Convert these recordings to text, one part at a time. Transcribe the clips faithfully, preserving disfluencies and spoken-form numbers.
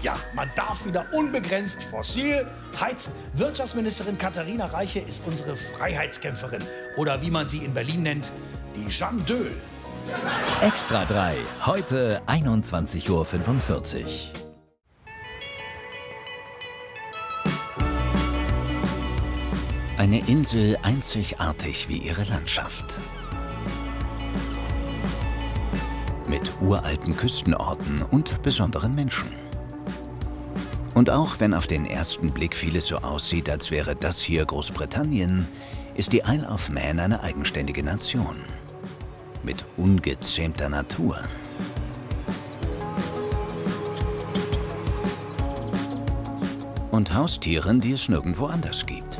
Ja, man darf wieder unbegrenzt fossil heizen. Wirtschaftsministerin Katharina Reiche ist unsere Freiheitskämpferin. Oder wie man sie in Berlin nennt, die Jeanne d'Öl. Extra drei, heute einundzwanzig Uhr fünfundvierzig. Eine Insel einzigartig wie ihre Landschaft. Mit uralten Küstenorten und besonderen Menschen. Und auch wenn auf den ersten Blick vieles so aussieht, als wäre das hier Großbritannien, ist die Isle of Man eine eigenständige Nation. Mit ungezähmter Natur. Und Haustieren, die es nirgendwo anders gibt.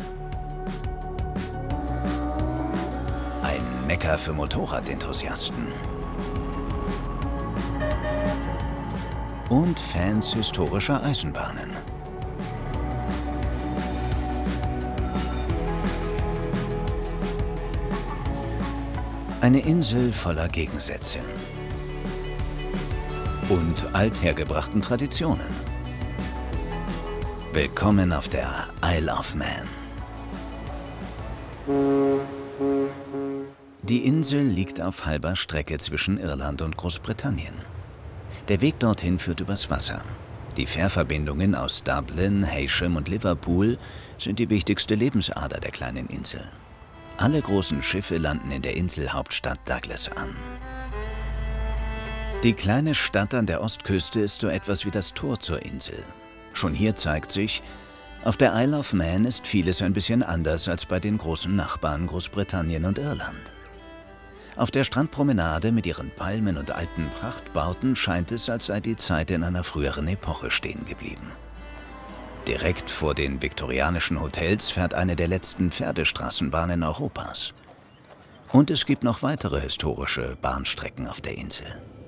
Ein Mekka für Motorradenthusiasten. Und Fans historischer Eisenbahnen. Eine Insel voller Gegensätze. Und althergebrachten Traditionen. Willkommen auf der Isle of Man. Die Insel liegt auf halber Strecke zwischen Irland und Großbritannien. Der Weg dorthin führt übers Wasser. Die Fährverbindungen aus Dublin, Heysham und Liverpool sind die wichtigste Lebensader der kleinen Insel. Alle großen Schiffe landen in der Inselhauptstadt Douglas an. Die kleine Stadt an der Ostküste ist so etwas wie das Tor zur Insel. Schon hier zeigt sich, auf der Isle of Man ist vieles ein bisschen anders als bei den großen Nachbarn Großbritannien und Irland. Auf der Strandpromenade mit ihren Palmen und alten Prachtbauten scheint es, als sei die Zeit in einer früheren Epoche stehen geblieben. Direkt vor den viktorianischen Hotels fährt eine der letzten Pferdestraßenbahnen Europas. Und es gibt noch weitere historische Bahnstrecken auf der Insel.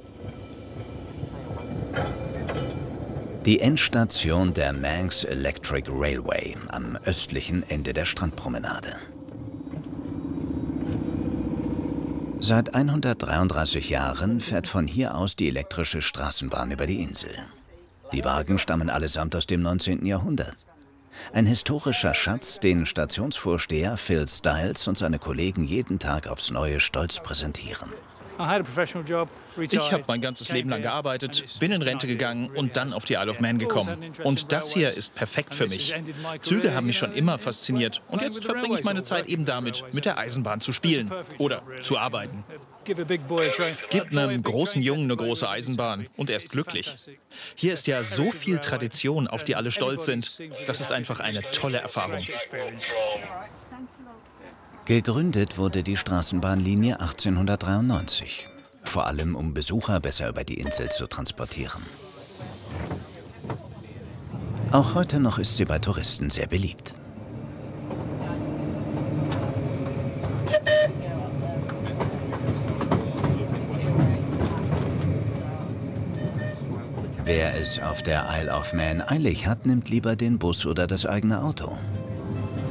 Die Endstation der Manx Electric Railway am östlichen Ende der Strandpromenade. Seit hundertdreiunddreißig Jahren fährt von hier aus die elektrische Straßenbahn über die Insel. Die Wagen stammen allesamt aus dem neunzehnten Jahrhundert. Ein historischer Schatz, den Stationsvorsteher Phil Stiles und seine Kollegen jeden Tag aufs Neue stolz präsentieren. Ich habe mein ganzes Leben lang gearbeitet, bin in Rente gegangen und dann auf die Isle of Man gekommen. Und das hier ist perfekt für mich. Züge haben mich schon immer fasziniert und jetzt verbringe ich meine Zeit eben damit, mit der Eisenbahn zu spielen oder zu arbeiten. Gib einem großen Jungen eine große Eisenbahn und er ist glücklich. Hier ist ja so viel Tradition, auf die alle stolz sind. Das ist einfach eine tolle Erfahrung. Gegründet wurde die Straßenbahnlinie achtzehnhundertdreiundneunzig, vor allem um Besucher besser über die Insel zu transportieren. Auch heute noch ist sie bei Touristen sehr beliebt. Wer es auf der Isle of Man eilig hat, nimmt lieber den Bus oder das eigene Auto.